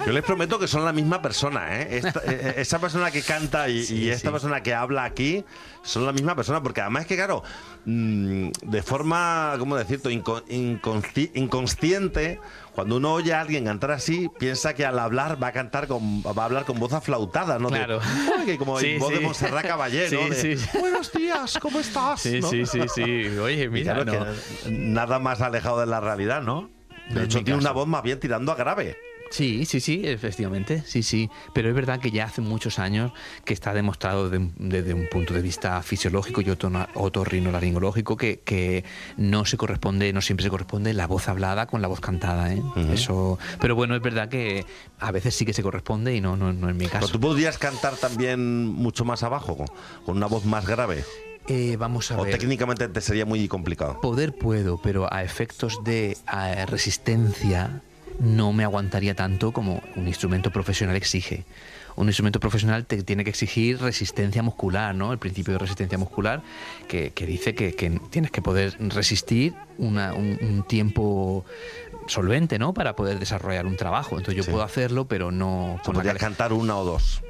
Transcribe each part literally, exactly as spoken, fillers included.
Yo les prometo que son la misma persona, ¿eh? Esta, eh, esa persona que canta y, sí, y esta sí. persona que habla aquí son la misma persona, porque además es que, claro, mmm, de forma, ¿cómo decirlo?, Inco inconsci inconsciente, cuando uno oye a alguien cantar así, piensa que al hablar va a cantar con, va a hablar con voz aflautada, ¿no? Claro. De, que como sí, voz sí. de Montserrat Caballé, ¿no? Sí, de, sí. Buenos días, ¿cómo estás? Sí, ¿no? sí, sí, sí. Oye, mira, claro, no. que nada más alejado de la realidad, ¿no? De hecho, tiene una voz más bien tirando a grave. Sí, sí, sí, efectivamente, sí, sí. Pero es verdad que ya hace muchos años que está demostrado desde, desde un punto de vista fisiológico y otorrinolaringológico que, que no se corresponde, no siempre se corresponde la voz hablada con la voz cantada, ¿eh? Uh-huh. Eso. Pero bueno, es verdad que a veces sí que se corresponde y no, no, no es mi caso. ¿Pero tú podrías cantar también mucho más abajo, con, con una voz más grave? Eh, vamos a o ver. ¿O técnicamente te sería muy complicado? Poder puedo, pero a efectos de a resistencia no me aguantaría tanto como un instrumento profesional exige. Un instrumento profesional te tiene que exigir resistencia muscular, ¿no? El principio de resistencia muscular que, que dice que, que tienes que poder resistir una, un, un tiempo solvente, ¿no? Para poder desarrollar un trabajo. Entonces yo sí. puedo hacerlo, pero no... Con ¿Podrías cantar una o dos?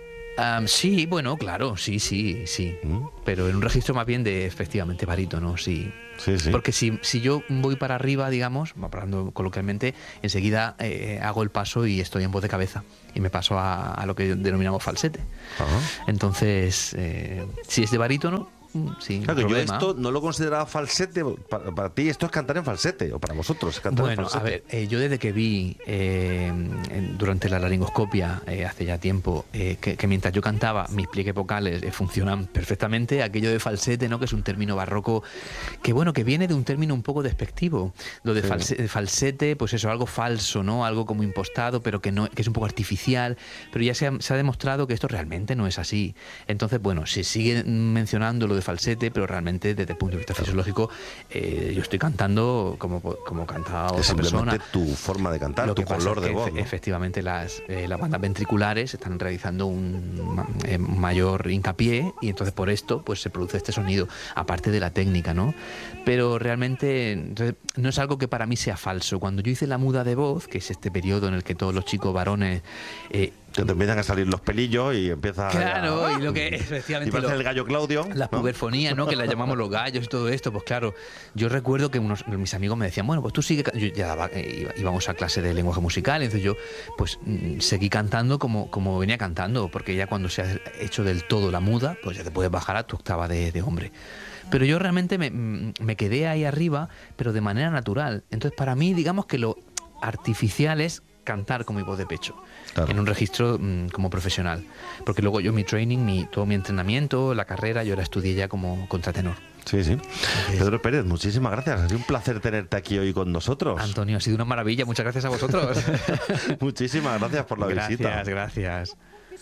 Um, sí, bueno, claro, sí, sí, sí. ¿Mm? Pero en un registro más bien de, efectivamente, barítono, sí. Sí, sí. Porque si, si yo voy para arriba, digamos, hablando coloquialmente, enseguida eh, hago el paso y estoy en voz de cabeza. Y me paso a, a lo que denominamos falsete. Ajá. Entonces, eh, si es de barítono, sí. Claro, yo esto no lo consideraba falsete. Para, para ti esto es cantar en falsete, o para vosotros cantar bueno, en falsete. A ver, eh, yo desde que vi eh, en, durante la laringoscopia eh, hace ya tiempo eh, que, que mientras yo cantaba mis pliegues vocales eh, funcionan perfectamente, aquello de falsete, ¿no? Que es un término barroco que bueno, que viene de un término un poco despectivo. Lo de, sí. false, de falsete, pues eso, algo falso, ¿no? Algo como impostado, pero que no, que es un poco artificial. Pero ya se ha, se ha demostrado que esto realmente no es así. Entonces, bueno, se sigue mencionando lo de falsete, pero realmente desde el punto de vista fisiológico eh, yo estoy cantando como, como cantaba otra es simplemente persona. Tu forma de cantar, Lo tu color es de voz, efe, ¿no? Efectivamente las, eh, las bandas ventriculares están realizando un eh, mayor hincapié y entonces por esto pues se produce este sonido, aparte de la técnica, ¿no? Pero realmente entonces, no es algo que para mí sea falso. Cuando yo hice la muda de voz, que es este periodo en el que todos los chicos varones eh, te empiezan a salir los pelillos y empieza claro, a... y lo que efectivamente y lo, el gallo Claudio, la ¿no? puberfonía, ¿no? Que la llamamos los gallos y todo esto, pues claro, yo recuerdo que unos, mis amigos me decían, bueno, pues tú sigue, yo ya daba, eh, íbamos a clase de lenguaje musical, entonces yo pues seguí cantando como, como venía cantando, porque ya cuando se ha hecho del todo la muda, pues ya te puedes bajar a tu octava de, de hombre. Pero yo realmente me, me quedé ahí arriba, pero de manera natural. Entonces para mí, digamos que lo artificial es cantar con mi voz de pecho, claro. En un registro mmm, como profesional, porque luego yo mi training, mi, todo mi entrenamiento, la carrera, yo la estudié ya como contratenor. Sí, sí. Entonces, Pedro Pérez, muchísimas gracias. Ha sido un placer tenerte aquí hoy con nosotros. Antonio, ha sido una maravilla. Muchas gracias a vosotros. Muchísimas gracias por la gracias, visita. Gracias, gracias.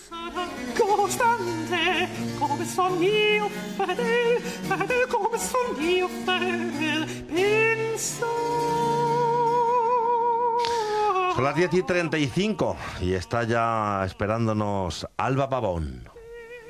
Costante, come son io fedel, fedel come son io fedel, penso. Son las diez y treinta y cinco y está ya esperándonos Alba Pavón.